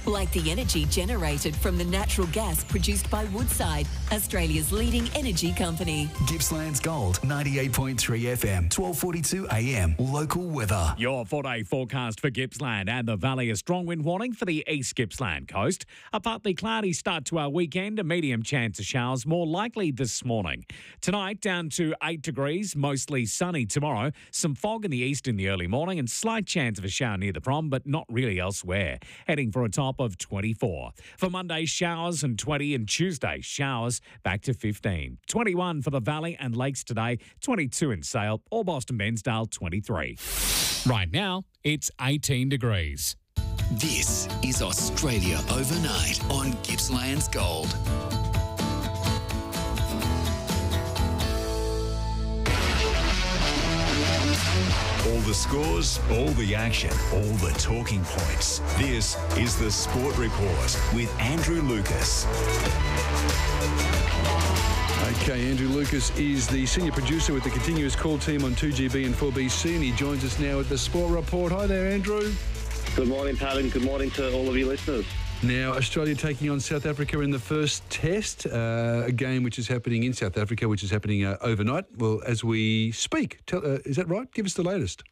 like the energy generated from the natural gas produced by Woodside, Australia's leading energy company. Gippsland's Gold, ninety-eight point three F M, twelve forty-two A M. Local weather. Your four-day forecast for Gippsland and the Valley. A strong wind warning for the East Gippsland coast. A partly cloudy start to our weekend. A medium chance of showers more likely this morning. Tonight down to eight degrees, mostly sunny tomorrow. Some fog in the east in the early morning and slight chance of a shower near the prom, but not really elsewhere. Heading for a top of twenty-four. For Monday, showers and twenty, and Tuesday, showers back to fifteen. twenty-one for the Valley and Lakes today, twenty-two in Sale, or Boston Bensdale, twenty-three. Right now, it's eighteen degrees. This is Australia Overnight on Gippsland's Gold. All the scores, all the action, all the talking points. This is the Sport Report with Andrew Lucas. Okay, Andrew Lucas is the senior producer with the continuous call team on two G B and four B C, and he joins us now at the Sport Report. Hi there, Andrew. Good morning, Pat, and good morning to all of you listeners. Now, Australia taking on South Africa in the first test, uh, a game which is happening in South Africa, which is happening uh, overnight. Well, as we speak, Tell, uh, is that right? Give us the latest.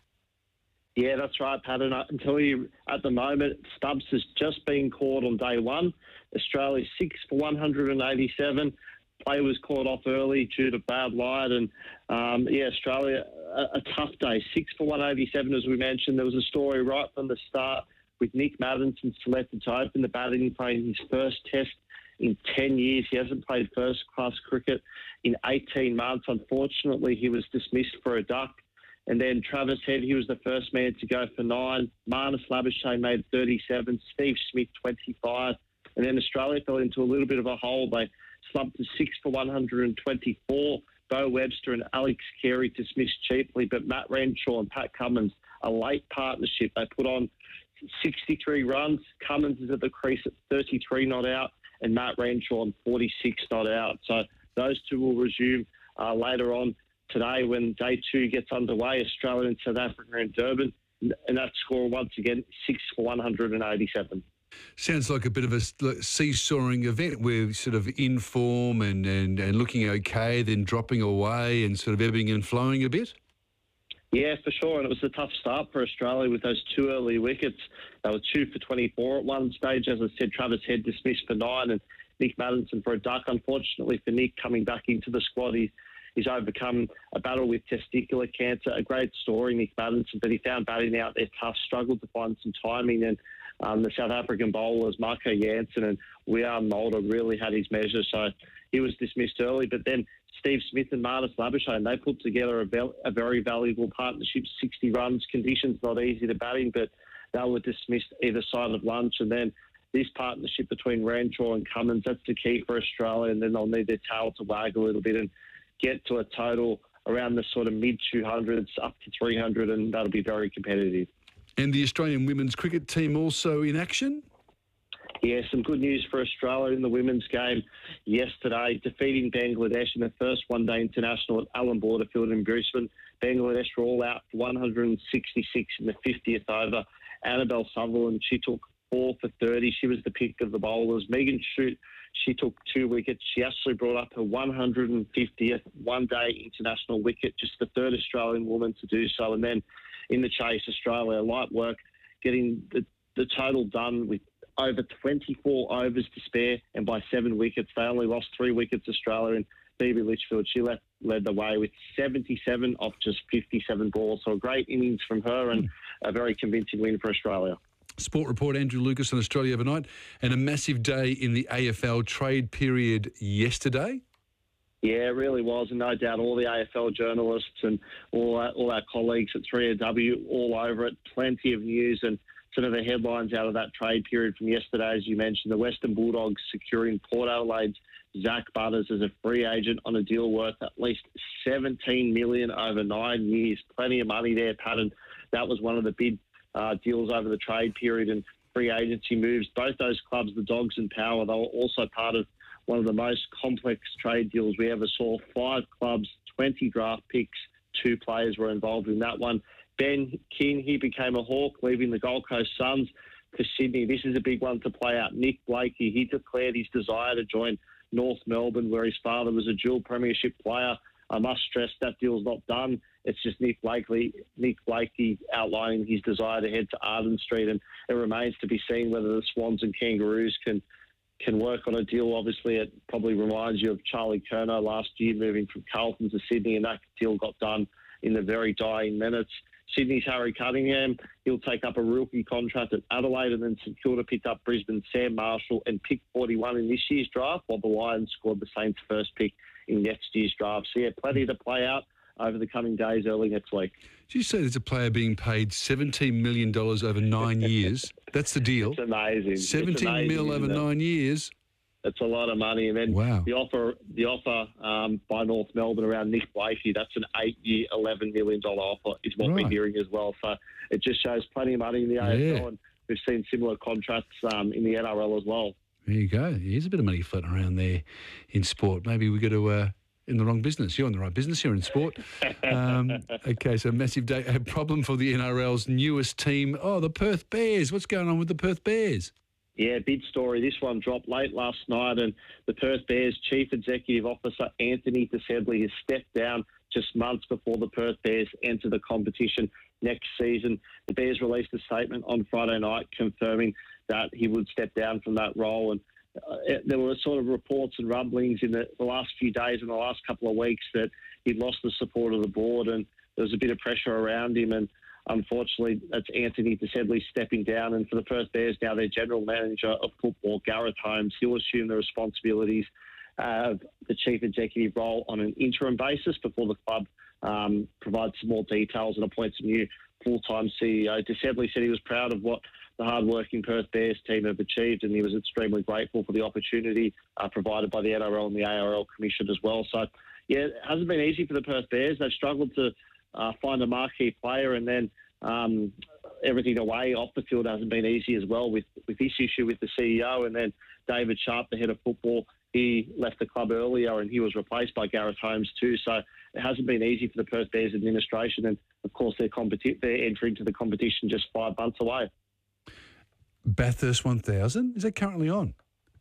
Yeah, that's right, Pat. And I can tell you at the moment, Stubbs has just been caught on day one. Australia six for one hundred eighty-seven. Play was caught off early due to bad light. And, um, yeah, Australia, a, a tough day. six for one eighty-seven, as we mentioned. There was a story right from the start with Nick Maddinson selected to open the batting, playing his first test in ten years. He hasn't played first-class cricket in eighteen months. Unfortunately, he was dismissed for a duck. And then Travis Head, he was the first man to go for nine. Marnus Labuschagne made thirty-seven. Steve Smith, twenty-five. And then Australia fell into a little bit of a hole. They slumped to six for one hundred twenty-four. Bo Webster and Alex Carey dismissed cheaply. But Matt Renshaw and Pat Cummins, a late partnership. They put on sixty-three runs. Cummins is at the crease at thirty-three not out. And Matt Renshaw on forty-six not out. So those two will resume uh, later on today when day two gets underway. Australia and South Africa in Durban. And that score, once again, six for one hundred eighty-seven. Sounds like a bit of a seesawing event. We're sort of in form and, and, and looking okay, then dropping away and sort of ebbing and flowing a bit. Yeah, for sure. And it was a tough start for Australia with those two early wickets. They were two for twenty-four at one stage. As I said, Travis Head dismissed for nine and Nick Maddinson for a duck. Unfortunately for Nick, coming back into the squad, he, he's overcome a battle with testicular cancer. A great story, Nick Maddinson, but he found batting out there tough, struggled to find some timing. And um, the South African bowlers, Marco Jansen and Wiaan Mulder, really had his measure. So he was dismissed early. But then Steve Smith and Marnus Labuschagne, they put together a, ve- a very valuable partnership, sixty runs, conditions not easy to batting, but they were dismissed either side of lunch. And then this partnership between Renshaw and Cummins, that's the key for Australia, and then they'll need their tail to wag a little bit and get to a total around the sort of mid two hundreds up to three hundred, and that'll be very competitive. And the Australian women's cricket team also in action? Yeah, some good news for Australia in the women's game yesterday, defeating Bangladesh in the first one-day international at Allan Borderfield in Brisbane. Bangladesh were all out for one hundred sixty-six in the fiftieth over. Annabelle Sutherland, she took four for thirty. She was the pick of the bowlers. Megan Shute, she took two wickets. She actually brought up her one hundred fiftieth one-day international wicket, just the third Australian woman to do so. And then in the chase, Australia, light work, getting the, the total done with over twenty-four overs to spare, and by seven wickets. They only lost three wickets, Australia, and Phoebe Litchfield, she led, led the way with seventy-seven off just fifty-seven balls. So a great innings from her and a very convincing win for Australia. Sport Report, Andrew Lucas on Australia Overnight, and a massive day in the A F L trade period yesterday. Yeah, it really was, and no doubt all the A F L journalists and all our, all our colleagues at three A W all over it. Plenty of news and some of the headlines out of that trade period from yesterday, as you mentioned, the Western Bulldogs securing Port Adelaide's Zach Butters as a free agent on a deal worth at least seventeen million dollars over nine years. Plenty of money there, Pat, and that was one of the big uh, deals over the trade period and free agency moves. Both those clubs, the Dogs and Power, they were also part of one of the most complex trade deals we ever saw. Five clubs, twenty draft picks, two players were involved in that one. Ben King, he became a Hawk, leaving the Gold Coast Suns. to Sydney. This is a big one to play out. Nick Blakey, he declared his desire to join North Melbourne, where his father was a dual premiership player. I must stress that deal's not done. It's just Nick Blakey, Nick Blakey outlining his desire to head to Arden Street, and it remains to be seen whether the Swans and Kangaroos can can work on a deal. Obviously, it probably reminds you of Charlie Curnow last year moving from Carlton to Sydney, and that deal got done in the very dying minutes. Sydney's Harry Cunningham, he'll take up a rookie contract at Adelaide, and then St Kilda picked up Brisbane's Sam Marshall and picked forty-one in this year's draft, while the Lions scored the Saints' first pick in next year's draft. So, yeah, plenty to play out over the coming days, early next week. Did you say there's a player being paid seventeen million dollars over nine years? That's the deal. It's amazing. seventeen it's amazing, mil over nine years. It's a lot of money. And then wow. the offer the offer um, by North Melbourne around Nick Blakey, that's an eight-year, eleven million dollars offer is what right. we're hearing as well. So it just shows plenty of money in the A F L, yeah. and we've seen similar contracts um, in the N R L as well. There you go. There's a bit of money floating around there in sport. Maybe we got to... Uh, in the wrong business. You're in the right business. You're in sport. Um, okay, so massive day. A problem for the N R L's newest team. Oh, the Perth Bears. What's going on with the Perth Bears? Yeah, big story. This one dropped late last night, and the Perth Bears Chief Executive Officer Anthony DeSedley has stepped down just months before the Perth Bears enter the competition next season. The Bears released a statement on Friday night confirming that he would step down from that role, and Uh, there were sort of reports and rumblings in the, the last few days and the last couple of weeks that he'd lost the support of the board, and there was a bit of pressure around him. And unfortunately, that's Anthony DeSedley stepping down. And for the Perth Bears now, their general manager of football, Gareth Holmes, he'll assume the responsibilities of the chief executive role on an interim basis before the club um, provides some more details and appoints a new full-time C E O. DeSedley said he was proud of what the hard-working Perth Bears team have achieved, and he was extremely grateful for the opportunity uh, provided by the N R L and the A R L Commission as well. So, yeah, it hasn't been easy for the Perth Bears. They've struggled to uh, find a marquee player, and then um, everything away off the field hasn't been easy as well with, with this issue with the C E O. And then David Sharp, the head of football, he left the club earlier, and he was replaced by Gareth Holmes too. So it hasn't been easy for the Perth Bears administration, and, of course, they're, competi- they're entering to the competition just five months away. Bathurst one thousand, is that currently on?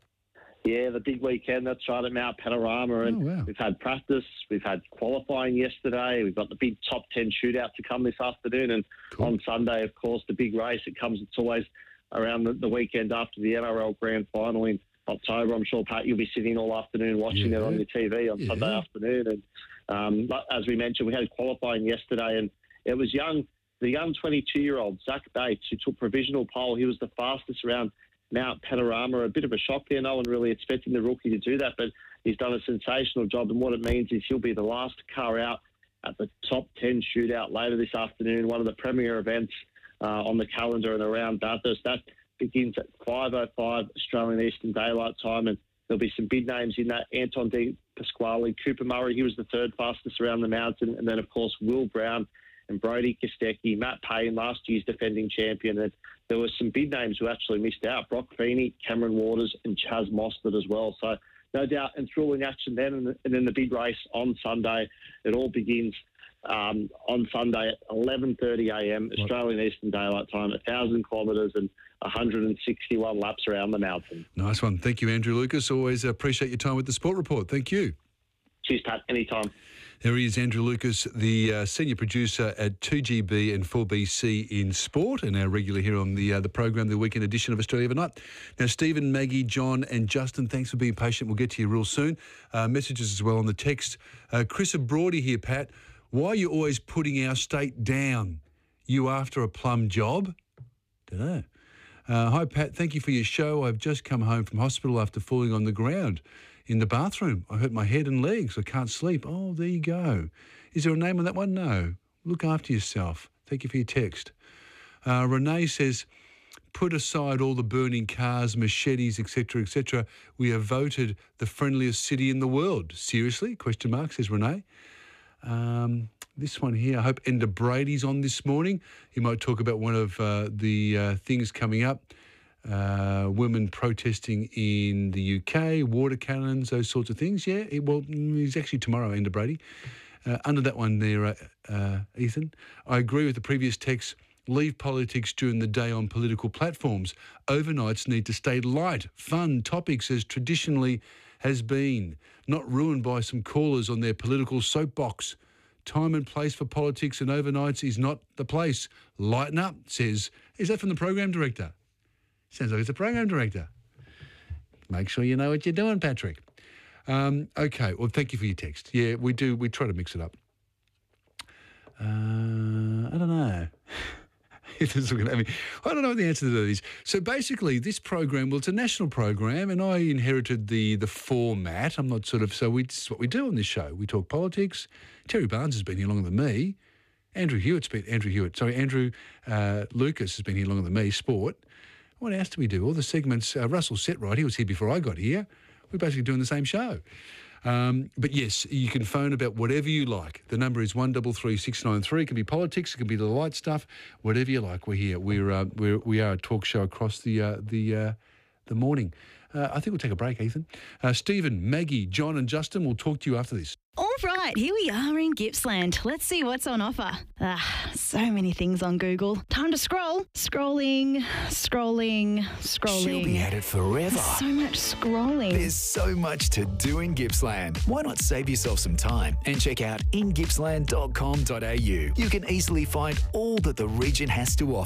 Yeah, the big weekend, that's right, at Mount Panorama. And oh, wow. we've had practice, we've had qualifying yesterday, we've got the big top ten shootout to come this afternoon. And cool. on Sunday, of course, the big race. It comes, it's always around the, the weekend after the N R L Grand Final in October. I'm sure, Pat, you'll be sitting all afternoon watching yeah. it on your T V on yeah. Sunday afternoon. And um, but as we mentioned, we had qualifying yesterday, and it was young. The young twenty-two-year-old, Zach Bates, who took provisional pole, he was the fastest around Mount Panorama. A bit of a shock there. No one really expecting the rookie to do that, but he's done a sensational job. And what it means is he'll be the last car out at the top ten shootout later this afternoon, one of the premier events uh, on the calendar and around Bathurst. That begins at five oh five Australian Eastern Daylight Time, and there'll be some big names in that. Anton De Pasquale, Cooper Murray, he was the third fastest around the mountain, and then, of course, Will Brown and Brody Kostecki, Matt Payne, last year's defending champion. And there were some big names who actually missed out. Brock Feeney, Cameron Waters and Chaz Mostert as well. So no doubt enthralling action then. And, and then the big race on Sunday. It all begins um, on Sunday at eleven thirty a m Australian Eastern Daylight Time, one thousand kilometres and one hundred sixty-one laps around the mountain. Nice one. Thank you, Andrew Lucas. Always appreciate your time with the Sport Report. Thank you. Cheers, Pat. Anytime. There he is, Andrew Lucas, the uh, senior producer at two G B and four B C in sport, and our regular here on the uh, the program, the weekend edition of Australia Overnight. Now, Stephen, Maggie, John and Justin, thanks for being patient. We'll get to you real soon. Uh, messages as well on the text. Uh, Chris Abroady here, Pat. Why are you always putting our state down? You after a plum job? Don't know. Uh, hi, Pat. Thank you for your show. I've just come home from hospital after falling on the ground in the bathroom. I hurt my head and legs. I can't sleep. Oh, there you go. Is there a name on that one? No. Look after yourself. Thank you for your text. Uh, Renee says, put aside all the burning cars, machetes, et cetera, et cetera. We are voted the friendliest city in the world. Seriously? Question mark, says Renee. Um, this one here, I hope Enda Brady's on this morning. He might talk about one of uh, the uh, things coming up. Uh, women protesting in the U K, water cannons, those sorts of things. Yeah, it, well, he's actually tomorrow, Enda Brady. Uh, under that one there, uh, uh, Ethan, I agree with the previous text. Leave politics during the day on political platforms. Overnights need to stay light, fun topics as traditionally has been, not ruined by some callers on their political soapbox. Time and place for politics and overnights is not the place. Lighten up, says, is that from the program director? Sounds like it's a program director. Make sure you know what you're doing, Patrick. Um, okay, well, thank you for your text. Yeah, we do, we try to mix it up. Uh, I don't know. This is looking at me. I don't know what the answer to that is. So basically, this program, well, it's a national program, and I inherited the the format. I'm not sort of so. We, this is what we do on this show. We talk politics. Terry Barnes has been here longer than me. Andrew Hewitt's been Andrew Hewitt. Sorry, Andrew uh, Lucas has been here longer than me. Sport. What else do we do? All the segments. Uh, Russell Setright, he was here before I got here. We're basically doing the same show. Um, but yes, you can phone about whatever you like. The number is one double three six nine three. It can be politics, it can be the light stuff, whatever you like. We're here. We're uh, we're we are a talk show across the uh, the uh, the morning. Uh, I think we'll take a break, Ethan. Uh, Stephen, Maggie, John, and Justin will talk to you after this. All right, here we are in Gippsland. Let's see what's on offer. Ah, so many things on Google. Time to scroll. Scrolling, scrolling, scrolling. She'll be at it forever. So much scrolling. There's so much to do in Gippsland. Why not save yourself some time and check out in gippsland dot com dot a u. You can easily find all that the region has to offer.